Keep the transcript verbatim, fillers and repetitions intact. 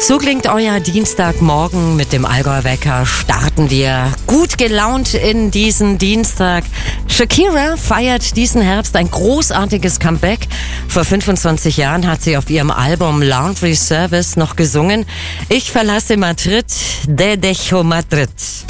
So klingt euer Dienstagmorgen. Mit dem Allgäuer Wecker starten wir gut gelaunt in diesen Dienstag. Shakira feiert diesen Herbst ein großartiges Comeback. Vor fünfundzwanzig Jahren hat sie auf ihrem Album Laundry Service noch gesungen: Ich verlasse Madrid, de dejo Madrid.